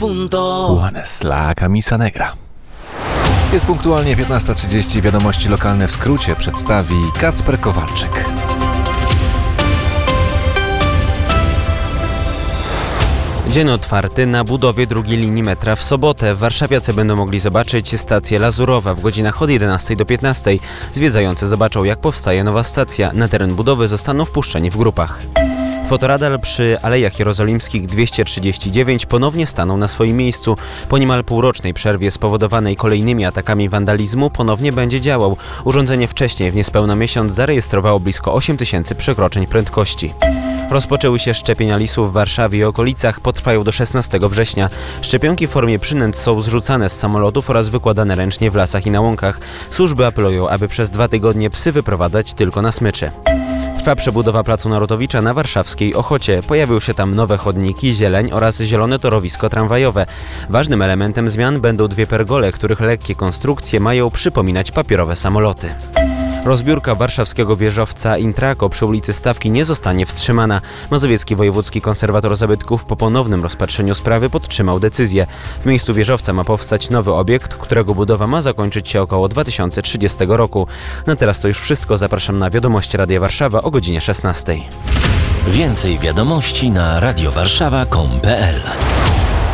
difunto. Juanes, la camisa negra. Jest punktualnie 15:30. Wiadomości lokalne w skrócie przedstawi Kacper Kowalczyk. Dzień otwarty na budowie drugiej linii metra w sobotę. Warszawiacy będą mogli zobaczyć stację Lazurowa w godzinach od 11 do 15. Zwiedzający zobaczą, jak powstaje nowa stacja. Na teren budowy zostaną wpuszczeni w grupach. Fotoradar przy Alejach Jerozolimskich 239 ponownie stanął na swoim miejscu. Po niemal półrocznej przerwie spowodowanej kolejnymi atakami wandalizmu ponownie będzie działał. Urządzenie wcześniej w niespełna miesiąc zarejestrowało blisko 8 000 przekroczeń prędkości. Rozpoczęły się szczepienia lisów w Warszawie i okolicach, potrwają do 16 września. Szczepionki w formie przynęt są zrzucane z samolotów oraz wykładane ręcznie w lasach i na łąkach. Służby apelują, aby przez 2 tygodnie psy wyprowadzać tylko na smyczy. Trwa przebudowa Placu Narutowicza na warszawskiej Ochocie. Pojawią się tam nowe chodniki, zieleń oraz zielone torowisko tramwajowe. Ważnym elementem zmian będą 2 pergole, których lekkie konstrukcje mają przypominać papierowe samoloty. Rozbiórka warszawskiego wieżowca Intrako przy ulicy Stawki nie zostanie wstrzymana. Mazowiecki Wojewódzki Konserwator Zabytków po ponownym rozpatrzeniu sprawy podtrzymał decyzję. W miejscu wieżowca ma powstać nowy obiekt, którego budowa ma zakończyć się około 2030 roku. Na teraz to już wszystko. Zapraszam na wiadomości Radia Warszawa o godzinie 16. Więcej wiadomości na radiowarszawa.com.pl